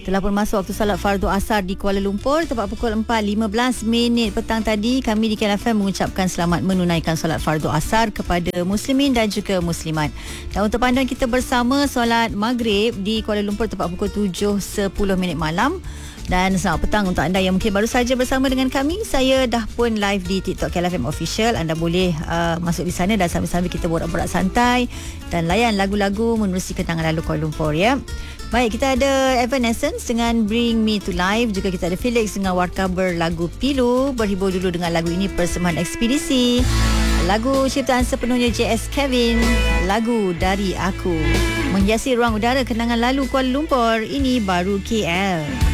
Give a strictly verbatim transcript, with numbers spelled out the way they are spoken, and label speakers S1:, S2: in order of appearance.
S1: Telah pun masuk waktu salat fardu asar di Kuala Lumpur. Tepat pukul empat lima belas minit petang tadi, kami di K L F M mengucapkan selamat menunaikan solat fardu asar kepada muslimin dan juga muslimat. Dan untuk panduan kita bersama, solat maghrib di Kuala Lumpur tepat pukul tujuh sepuluh minit malam. Dan selamat petang untuk anda yang mungkin baru saja bersama dengan kami. Saya dah pun live di TikTok K L F M Official. Anda boleh uh, masuk di sana dan sambil-sambil kita borak-borak santai dan layan lagu-lagu menerusi kenangan lalu Kuala Lumpur, ya. Baik, kita ada Evanescence dengan Bring Me to Life. Juga kita ada Felix dengan warcover lagu Pilu. Berhibur dulu dengan lagu ini, persembahan Ekspedisi. Lagu ciptaan sepenuhnya J S Kevin, lagu Dari Aku. Menghiasi ruang udara kenangan lalu Kuala Lumpur. Ini baru K L.